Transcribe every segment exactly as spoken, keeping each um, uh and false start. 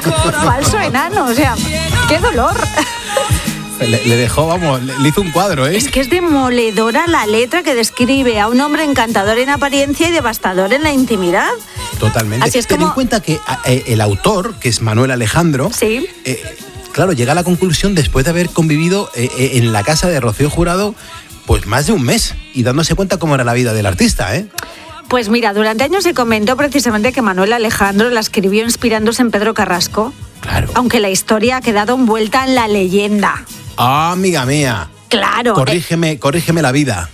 Falso enano, o sea, qué dolor. Le, le dejó, vamos, le, le hizo un cuadro, ¿eh? Es que es demoledora la letra que describe a un hombre encantador en apariencia y devastador en la intimidad. Totalmente. Así es Ten como... en cuenta que eh, el autor, que es Manuel Alejandro, sí. eh, claro, llega a la conclusión después de haber convivido eh, eh, en la casa de Rocío Jurado pues más de un mes y dándose cuenta cómo era la vida del artista, ¿eh? Pues mira, durante años se comentó precisamente que Manuel Alejandro la escribió inspirándose en Pedro Carrasco. Claro. Aunque la historia ha quedado envuelta en la leyenda. Ah, amiga mía. Claro. Corrígeme, eh. corrígeme la vida.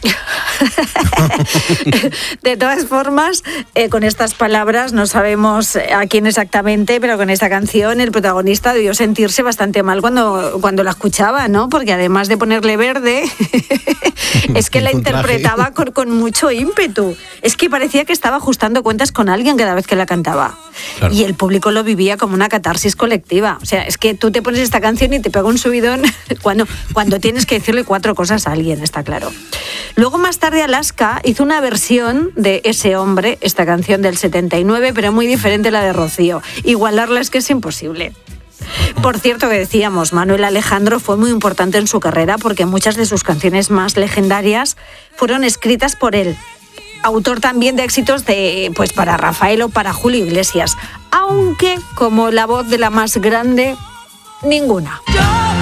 De todas formas, eh, con estas palabras no sabemos a quién exactamente, pero con esta canción el protagonista debió sentirse bastante mal cuando, cuando la escuchaba, ¿no? Porque además de ponerle verde, es que la interpretaba con, con mucho ímpetu. Es que parecía que estaba ajustando cuentas con alguien cada vez que la cantaba. Claro. Y el público lo vivía como una catarsis colectiva. O sea, es que tú te pones esta canción y te pega un subidón cuando, cuando tienes que decirle cuatro cosas a alguien, está claro. Luego, más tarde, Alaska hizo una versión de Ese hombre, esta canción del setenta y nueve, pero muy diferente a la de Rocío. Igualarla es que es imposible. Por cierto, que decíamos, Manuel Alejandro fue muy importante en su carrera porque muchas de sus canciones más legendarias fueron escritas por él. Autor también de éxitos de, pues, para Rafael o para Julio Iglesias. Aunque, como la voz de la más grande, ninguna.